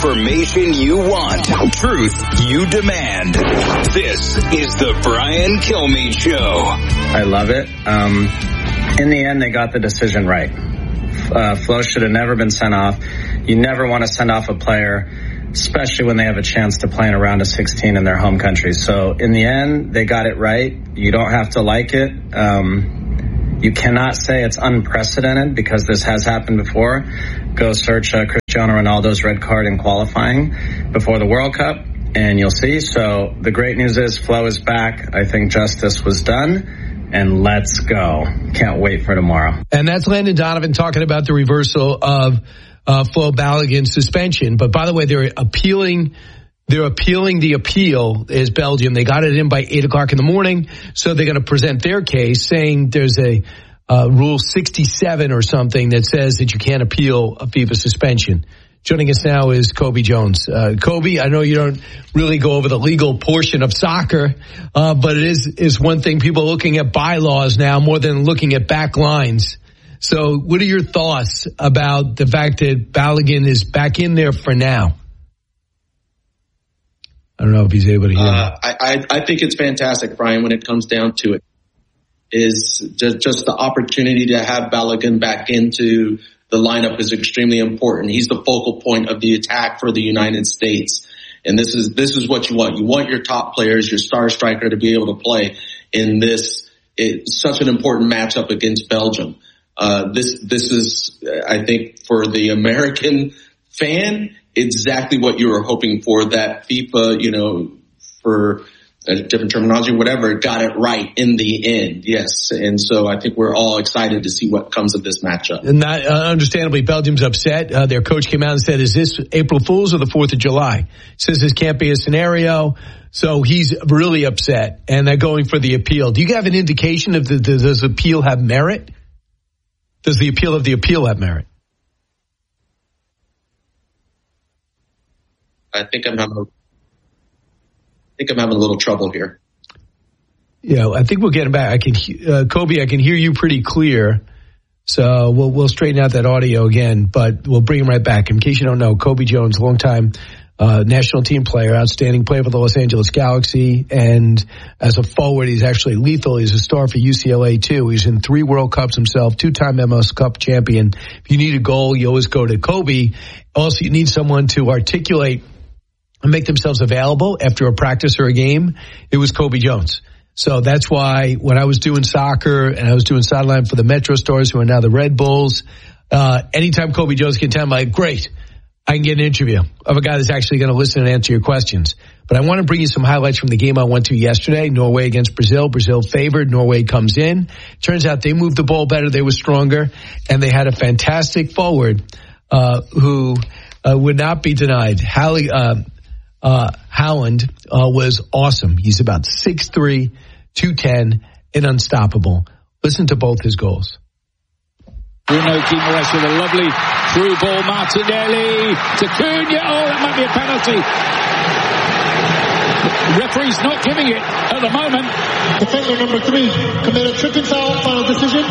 Information you want. Truth you demand. This is the Brian Kilmeade Show. I love it. In the end, they got the decision right. Flo should have never been sent off. You never want to send off a player, especially when they have a chance to play in a round of 16 in their home country. So in the end, they got it right. You don't have to like it. You cannot say it's unprecedented because this has happened before. Go search Cristiano Ronaldo's red card in qualifying before the World Cup, and you'll see. So the great news is Flo is back. I think justice was done, and let's go. Can't wait for tomorrow. And that's Landon Donovan talking about the reversal of Flo Balogun's suspension. But by the way, they're appealing the appeal is Belgium. They got it in by 8 o'clock in the morning. So they're going to present their case saying there's a Rule 67 or something that says that you can't appeal a FIFA suspension. Joining us now is Kobe Jones. Kobe, I know you don't really go over the legal portion of soccer, but it is one thing. People are looking at bylaws now more than looking at back lines. So what are your thoughts about the fact that Balogun is back in there for now? I don't know if he's able to hear. I think it's fantastic, Brian, when it comes down to it. Is just the opportunity to have Balogun back into the lineup is extremely important. He's the focal point of the attack for the United States. And this is what you want. You want your top players, your star striker to be able to play in this. It's such an important matchup against Belgium. This is, I think, for the American fan, exactly what you were hoping for, that FIFA, for a different terminology, whatever, got it right in the end. Yes. And so I think we're all excited to see what comes of this matchup. And that, understandably, Belgium's upset. Their coach came out and said, is this April Fool's or the 4th of July? Says this can't be a scenario. So he's really upset, and they're going for the appeal. Do you have an indication of does the appeal have merit? Does the appeal of the appeal have merit? I think I'm having a little trouble here. Yeah, I think we'll get him back. Kobe, I can hear you pretty clear. So we'll straighten out that audio again, but we'll bring him right back. In case you don't know, Kobe Jones, longtime national team player, outstanding player for the Los Angeles Galaxy, and as a forward, he's actually lethal. He's a star for UCLA too. He's in 3 World Cups himself, 2-time MLS Cup champion. If you need a goal, you always go to Kobe. Also, you need someone to articulate and make themselves available after a practice or a game. It was Kobe Jones. So that's why when I was doing soccer and I was doing sideline for the Metro Stars, who are now the Red Bulls, anytime Kobe Jones can tell me, like, great, I can get an interview of a guy that's actually going to listen and answer your questions. But I want to bring you some highlights from the game I went to yesterday, Norway against Brazil. Brazil favored. Norway comes in. Turns out they moved the ball better. They were stronger. And they had a fantastic forward who would not be denied. Haaland was awesome. He's about 6'3", 210, and unstoppable. Listen to both his goals. Bruno Guimaraes with a lovely through ball. Martinelli to Cunha. Oh, that might be a penalty. The referee's not giving it at the moment. Defender number 3 committed tripping foul. Final decision.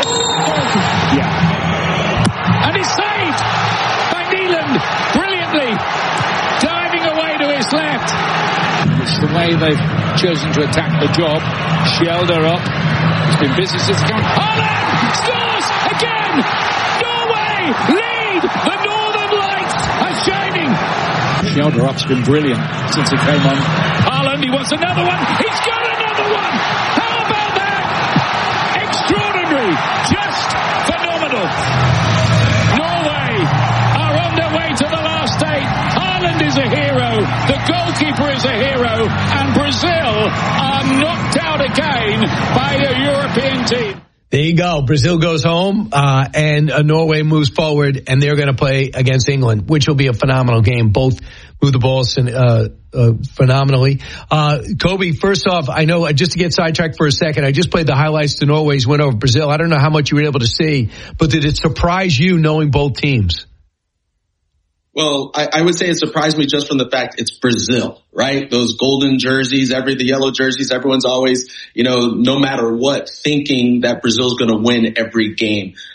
Yeah. And it's saved by Nyland brilliantly. Diving away to his left. It's the way they've chosen to attack the job. Schjelder up. It's been busy since the game. Haaland scores again. Norway lead. The Northern Lights are shining. Schjelder up's been brilliant since he came on. Haaland, he wants another one. He's got another one. How about that? Extraordinary. Just phenomenal. Norway are on their way to the last 8. Haaland is a hero. The goalkeeper is a hero. And Brazil are knocked out again by a European team. There you go. Brazil goes home, and Norway moves forward, and they're going to play against England, which will be a phenomenal game. Both move the balls phenomenally. Kobe, first off, I know, just to get sidetracked for a second, I just played the highlights to Norway's win over Brazil. I don't know how much you were able to see, but did it surprise you knowing both teams? Well, I would say it surprised me just from the fact it's Brazil, right? Those golden jerseys, the yellow jerseys, everyone's always, no matter what, thinking that Brazil's going to win every game.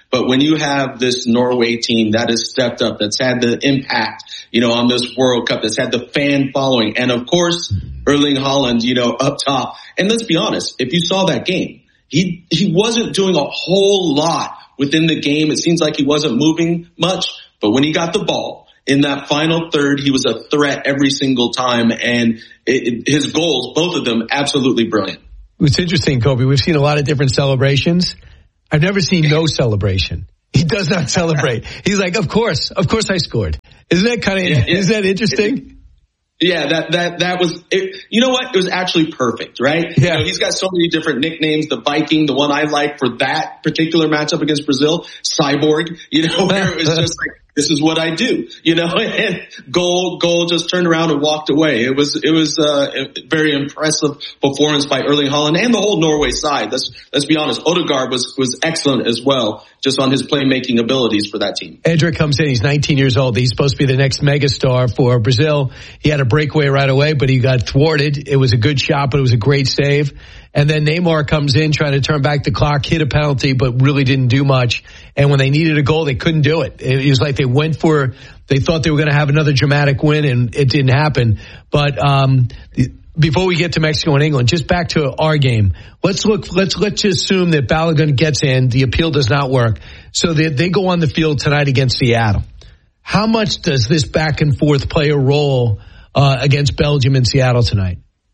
But when you have this Norway team that has stepped up, that's had the impact, on this World Cup, that's had the fan following, and of course, Erling Haaland, up top. And let's be honest, if you saw that game, he wasn't doing a whole lot within the game. It seems like he wasn't moving much, but when he got the ball in that final third, he was a threat every single time. And his goals, both of them, absolutely brilliant. It's interesting, Kobe. We've seen a lot of different celebrations. I've never seen no celebration. He does not celebrate. He's like, of course I scored. Isn't that is that interesting? Yeah, that was it. You know what? It was actually perfect, right? Yeah. He's got so many different nicknames. The Viking, the one I like for that particular matchup against Brazil, Cyborg, where it was just like, this is what I do, and goal just turned around and walked away. It was a very impressive performance by Erling Haaland and the whole Norway side. Let's be honest. Odegaard was excellent as well, just on his playmaking abilities for that team. Endrick comes in. He's 19 years old. He's supposed to be the next megastar for Brazil. He had a breakaway right away, but he got thwarted. It was a good shot, but it was a great save. And then Neymar comes in trying to turn back the clock, hit a penalty, but really didn't do much. And when they needed a goal, they couldn't do it. It was like they thought they were going to have another dramatic win, and it didn't happen. But before we get to Mexico and England, just back to our game. Let's just assume that Balogun gets in, the appeal does not work. So they go on the field tonight against Seattle. How much does this back and forth play a role against Belgium and Seattle tonight?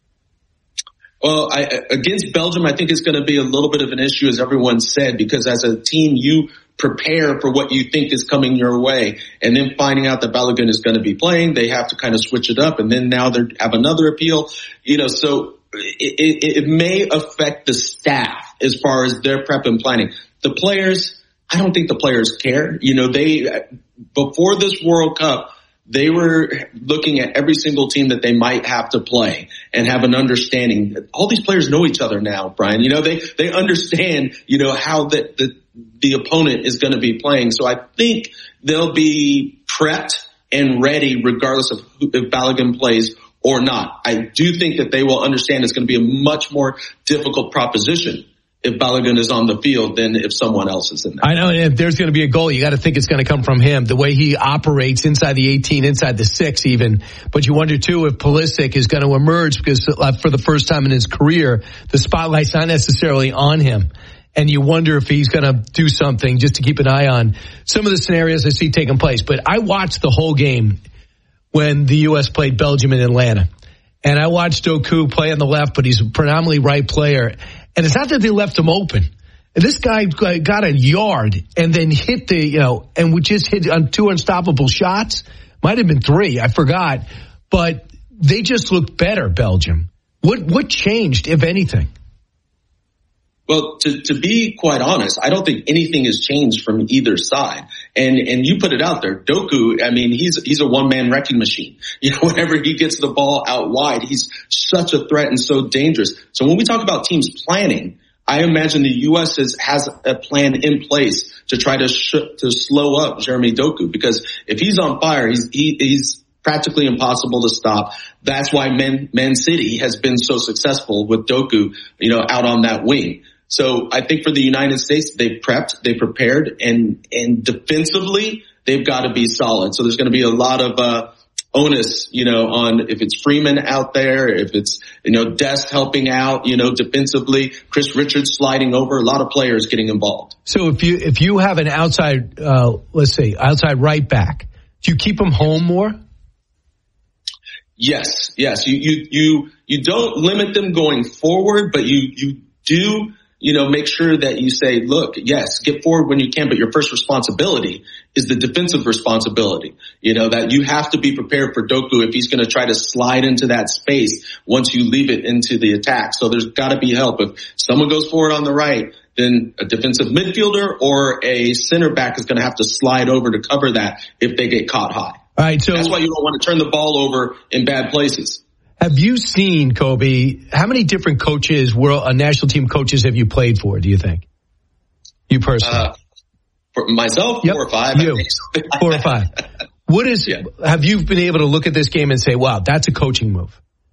Well, against Belgium, I think it's going to be a little bit of an issue, as everyone said, because as a team, you prepare for what you think is coming your way. And then finding out that Balogun is going to be playing, they have to kind of switch it up. And then now they have another appeal, so it may affect the staff as far as their prep and planning. The players, I don't think the players care. Before this World Cup, they were looking at every single team that they might have to play and have an understanding. All these players know each other now, Brian. They understand, how the opponent is going to be playing. So I think they'll be prepped and ready regardless of if Balogun plays or not. I do think that they will understand it's going to be a much more difficult proposition if Balogun is on the field than if someone else is in there. I know, and if there's going to be a goal, you got to think it's going to come from him, the way he operates inside the 18, inside the 6 even. But you wonder, too, if Pulisic is going to emerge, because for the first time in his career, the spotlight's not necessarily on him. And you wonder if he's going to do something just to keep an eye on some of the scenarios I see taking place. But I watched the whole game when the U.S. played Belgium in Atlanta. And I watched Doku play on the left, but he's a predominantly right player. And it's not that they left him open. And this guy got a yard and then hit and we just hit on 2 unstoppable shots. Might have been 3. I forgot. But they just looked better, Belgium. What changed, if anything? Well, to be quite honest, I don't think anything has changed from either side. And you put it out there. Doku, he's a one-man wrecking machine. Whenever he gets the ball out wide, he's such a threat and so dangerous. So when we talk about teams planning, I imagine the U.S. has a plan in place to try to slow up Jeremy Doku, because if he's on fire, he's practically impossible to stop. That's why Man City has been so successful with Doku, out on that wing. So I think for the United States, they've prepped, they prepared, and defensively, they've got to be solid. So there's going to be a lot of onus, on if it's Freeman out there, if it's, Dest helping out, defensively, Chris Richards sliding over, a lot of players getting involved. So if you have an outside, outside right back, do you keep him home more? Yes. You don't limit them going forward, but you do, make sure that you say, look, yes, get forward when you can, but your first responsibility is the defensive responsibility. That you have to be prepared for Doku if he's going to try to slide into that space once you leave it into the attack. So there's got to be help. If someone goes forward on the right, then a defensive midfielder or a center back is going to have to slide over to cover that if they get caught high. All right, so that's why you don't want to turn the ball over in bad places. Have you seen, Kobe, how many different coaches, national team coaches, have you played for, do you think? You personally? For myself, yep. 4 or 5. You, 4 or 5. Have you been able to look at this game and say, wow, that's a coaching move?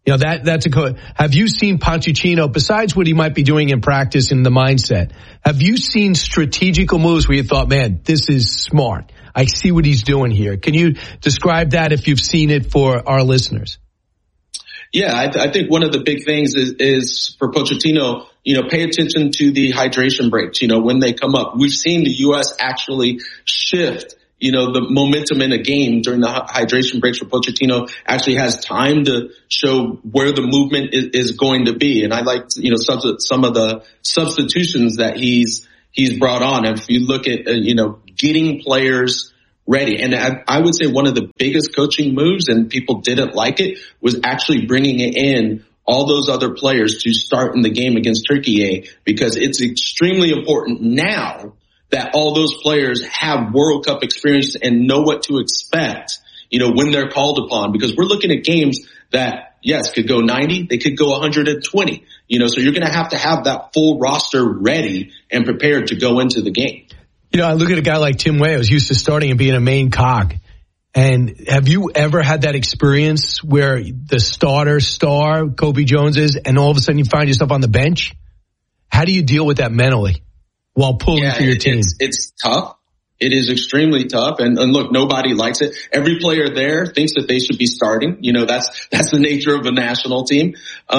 You know, that's have you seen Pochettino, besides what he might be doing in practice in the mindset, have you seen strategical moves where you thought, man, this is smart. I see what he's doing here. Can you describe that if you've seen it for our listeners? Yeah, I think one of the big things is for Pochettino, you know, pay attention to the hydration breaks, you know, when they come up. We've seen the U.S. actually shift, you know, the momentum in a game during the hydration breaks for Pochettino actually has time to show where the movement is going to be. And I like, you know, some of the substitutions that he's brought on. And if you look at, you know, getting players ready. And I would say one of the biggest coaching moves, and people didn't like it, was actually bringing in all those other players to start in the game against Turkey, because it's extremely important now that all those players have World Cup experience and know what to expect, you know, when they're called upon, because we're looking at games that, yes, could go 90, they could go 120, you know, so you're going to have that full roster ready and prepared to go into the game. You know, I look at a guy like Tim Weah, who's used to starting and being a main cog. And have you ever had that experience where the star, Kobe Jones is, and all of a sudden you find yourself on the bench? How do you deal with that mentally while pulling for your team? It's tough. It is extremely tough. And look, nobody likes it. Every player there thinks that they should be starting. You know, that's the nature of a national team.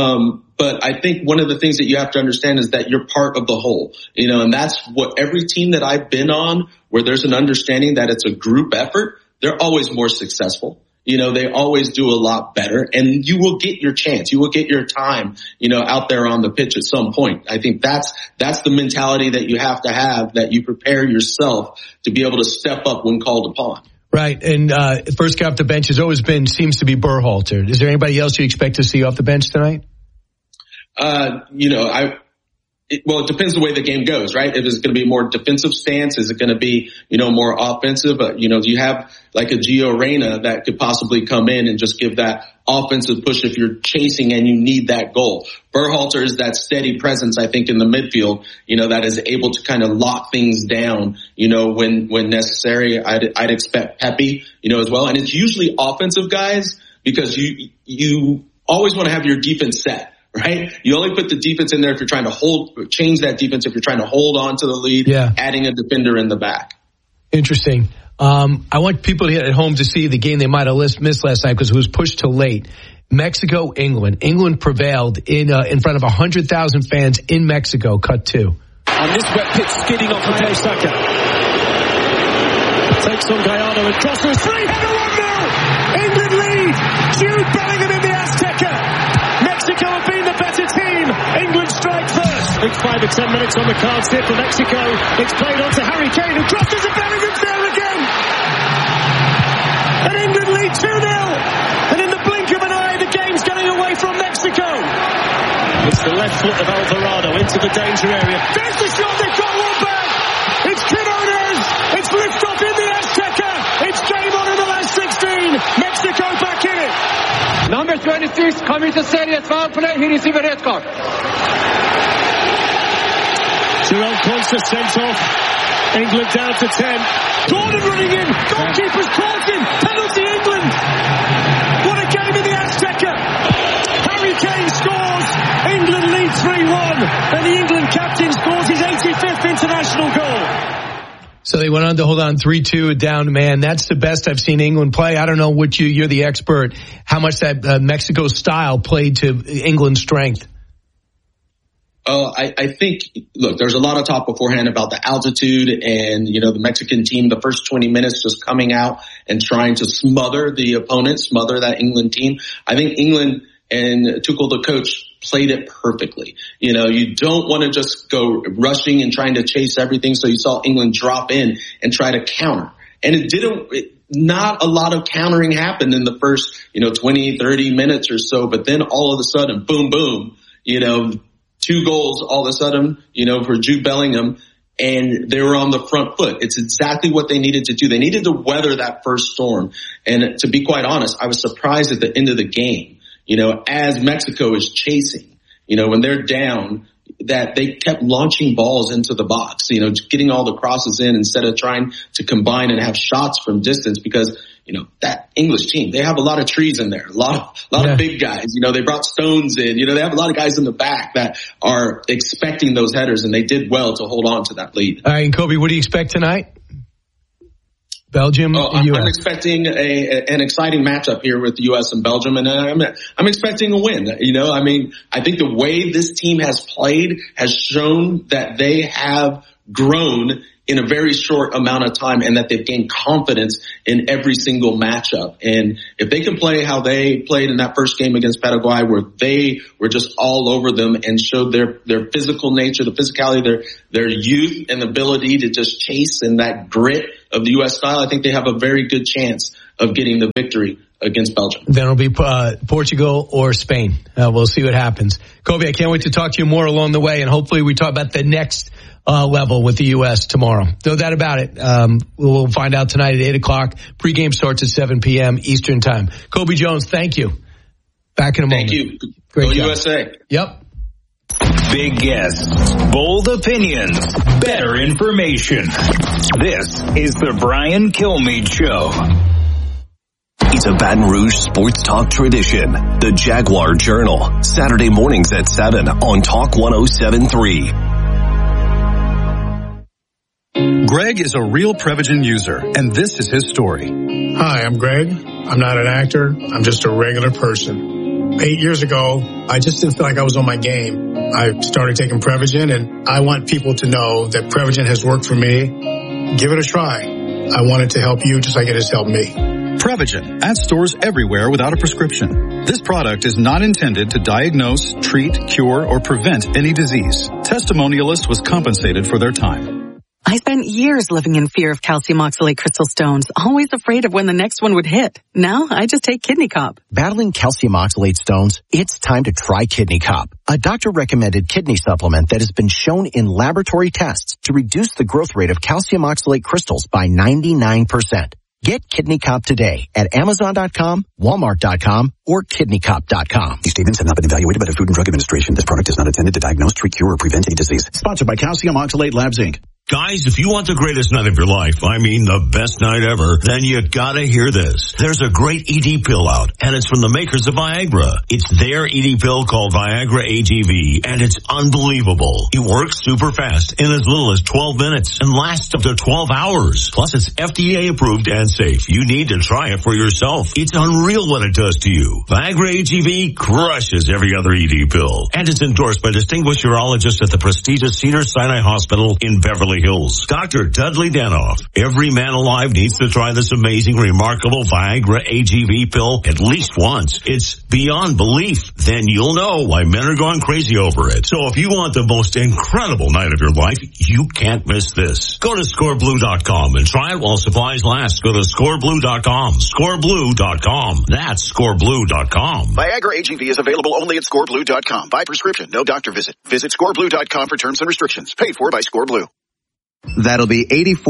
But I think one of the things that you have to understand is that you're part of the whole, you know, and that's what every team that I've been on, where there's an understanding that it's a group effort, they're always more successful. You know, they always do a lot better, and you will get your chance. You will get your time, you know, out there on the pitch at some point. I think that's the mentality that you have to have, that you prepare yourself to be able to step up when called upon. Right. And first guy off the bench has always seems to be Berhalter. Is there anybody else you expect to see off the bench tonight? You know, it depends the way the game goes, right? If it's going to be a more defensive stance, is it going to be, you know, more offensive? You know, you have like a Gio Reyna that could possibly come in and just give that offensive push if you're chasing and you need that goal. Berhalter is that steady presence, I think, in the midfield, you know, that is able to kind of lock things down, you know, when necessary. I'd expect Pepe, you know, as well. And it's usually offensive guys, because you always want to have your defense set. Right? You only put the defense in there if you're trying to change that defense if you're trying to hold on to the lead, adding a defender in the back. Interesting. I want people at home to see the game they might have missed last night because it was pushed to late. Mexico, England. England prevailed in front of 100,000 fans in Mexico. Cut 2. And this wet pitch skidding off of Osaka. Takes on Gallardo and crosses. 3-1-0. England lead. Jude Bellingham in the Azteca. Mexico have been the better team. England strike first. I think 5 or 10 minutes on the cards here for Mexico. It's played on to Harry Kane, who crosses and Bellingham's there again. And England lead 2-0. And in the blink of an eye, the game's getting away from Mexico. It's the left foot of Alvarado into the danger area. There's the shot, they've got one back. It's Quinones. It's liftoff in the Azteca. It's game on in the last 16. Mexico back in it. Number 26, coming to serious foul play. He received a red card. Jerome Konsa sent off. England down to 10. Gordon running in. Goalkeeper's caught him. Penalty England. What a game in the Azteca. Harry Kane scores. England lead 3-1. And the England captain scores his 85th international goal. So they went on to hold on 3-2 down, man. That's the best I've seen England play. I don't know what you're the expert, how much that Mexico style played to England's strength. I think, look, there's a lot of talk beforehand about the altitude and, you know, the Mexican team, the first 20 minutes just coming out and trying to smother the opponent, smother that England team. I think England and Tuchel, the coach, played it perfectly. You know, you don't want to just go rushing and trying to chase everything. So you saw England drop in and try to counter. And not a lot of countering happened in the first, 20, 30 minutes or so. But then all of a sudden, boom, boom, 2 goals all of a sudden, for Jude Bellingham. And they were on the front foot. It's exactly what they needed to do. They needed to weather that first storm. And to be quite honest, I was surprised at the end of the game, as Mexico is chasing, when they're down, that they kept launching balls into the box, getting all the crosses in instead of trying to combine and have shots from distance because, that English team, they have a lot of trees in there, a lot of big guys. They brought Stones in. They have a lot of guys in the back that are expecting those headers, and they did well to hold on to that lead. All right, and Kobe, what do you expect tonight? Belgium, I'm U.S. expecting an exciting matchup here with the U.S. and Belgium, and I'm expecting a win. I think the way this team has played has shown that they have grown in a very short amount of time, and that they've gained confidence in every single matchup. And if they can play how they played in that first game against Paraguay, where they were just all over them and showed their physical nature, the physicality, their youth and ability to just chase and that grit of the U.S. style, I think they have a very good chance of getting the victory against Belgium. Then it'll be Portugal or Spain. We'll see what happens. Kobe, I can't wait to talk to you more along the way, and hopefully we talk about the next level with the U.S. tomorrow. No doubt about it. We'll find out tonight at 8 o'clock. Pregame starts at 7 p.m. Eastern time. Kobe Jones, thank you. Back in a moment. Thank you. Great Go job. USA. Yep. Big guests, bold opinions, better information. This is the Brian Kilmeade Show. It's a Baton Rouge sports talk tradition. The Jaguar Journal, Saturday mornings at 7 on Talk 107.3. Greg is a real Prevagen user, and this is his story. Hi, I'm Greg. I'm not an actor. I'm just a regular person. 8 years ago, I just didn't feel like I was on my game. I started taking Prevagen, and I want people to know that Prevagen has worked for me. Give it a try. I wanted to help you just like it has helped me. Prevagen, at stores everywhere without a prescription. This product is not intended to diagnose, treat, cure, or prevent any disease. Testimonialist was compensated for their time. I spent years living in fear of calcium oxalate crystal stones, always afraid of when the next one would hit. Now I just take Kidney Cop. Battling calcium oxalate stones? It's time to try Kidney Cop, a doctor-recommended kidney supplement that has been shown in laboratory tests to reduce the growth rate of calcium oxalate crystals by 99%. Get Kidney Cop today at Amazon.com, Walmart.com, or KidneyCop.com. These statements have not been evaluated by the Food and Drug Administration. This product is not intended to diagnose, treat, cure, or prevent any disease. Sponsored by Calcium Oxalate Labs, Inc. Guys, if you want the greatest night of your life, I mean the best night ever, then you gotta hear this. There's a great ED pill out, and it's from the makers of Viagra. It's their ED pill called Viagra AGV, and it's unbelievable. It works super fast in as little as 12 minutes and lasts up to 12 hours. Plus, it's FDA approved and safe. You need to try it for yourself. It's unreal what it does to you. Viagra AGV crushes every other ED pill, and it's endorsed by distinguished urologists at the prestigious Cedars-Sinai Hospital in Beverly Hills. Dr. Dudley Danoff. Every man alive needs to try this amazing, remarkable Viagra AGV pill at least once. It's beyond belief. Then you'll know why men are going crazy over it. So if you want the most incredible night of your life, you can't miss this. Go to scoreblue.com and try it while supplies last. Go to scoreblue.com. Scoreblue.com. That's scoreblue.com. Viagra AGV is available only at scoreblue.com. By prescription, no doctor visit. Visit scoreblue.com for terms and restrictions. Paid for by ScoreBlue. That'll be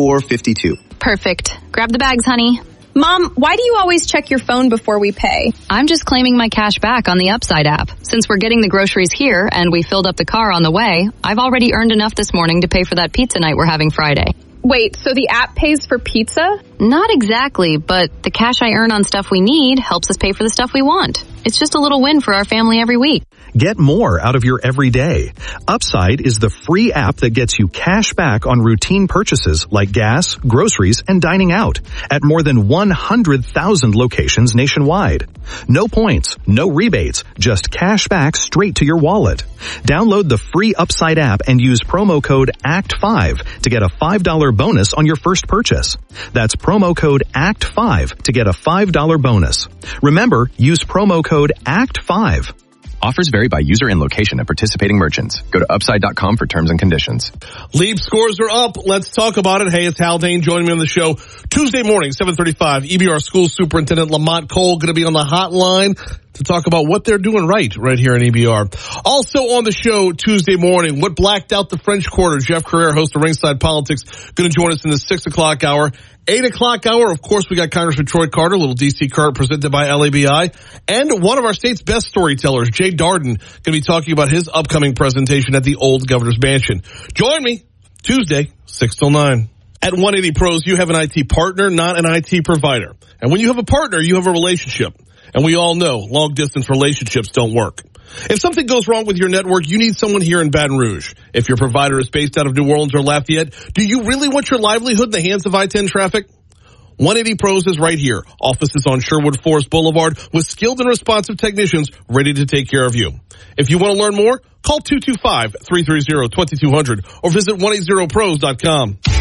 $84.52. Perfect. Grab the bags, honey. Mom, why do you always check your phone before we pay? I'm just claiming my cash back on the Upside app. Since we're getting the groceries here and we filled up the car on the way, I've already earned enough this morning to pay for that pizza night we're having Friday. Wait, so the app pays for pizza? Not exactly, but the cash I earn on stuff we need helps us pay for the stuff we want. It's just a little win for our family every week. Get more out of your everyday. Upside is the free app that gets you cash back on routine purchases like gas, groceries, and dining out at more than 100,000 locations nationwide. No points, no rebates, just cash back straight to your wallet. Download the free Upside app and use promo code ACT5 to get a $5 bonus on your first purchase. That's promo code ACT5 to get a $5 bonus. Remember, use promo code ACT5. Offers vary by user and location of participating merchants. Go to upside.com for terms and conditions. Leap scores are up. Let's talk about it. Hey, it's Haldane joining me on the show. Tuesday morning, 7:35. EBR School Superintendent Lamont Cole going to be on the hotline to talk about what they're doing right here in EBR. Also on the show Tuesday morning, what blacked out the French Quarter. Jeff Carrere, host of Ringside Politics, going to join us in the 6 o'clock hour. 8 o'clock hour, of course, we got Congressman Troy Carter, a little DC card presented by LABI, and one of our state's best storytellers, Jay Darden, going to be talking about his upcoming presentation at the Old Governor's Mansion. Join me Tuesday, 6 till 9. At 180 Pros, you have an IT partner, not an IT provider. And when you have a partner, you have a relationship. And we all know long-distance relationships don't work. If something goes wrong with your network, you need someone here in Baton Rouge. If your provider is based out of New Orleans or Lafayette, do you really want your livelihood in the hands of I-10 traffic? 180 Pros is right here. Offices on Sherwood Forest Boulevard with skilled and responsive technicians ready to take care of you. If you want to learn more, call 225-330-2200 or visit 180pros.com.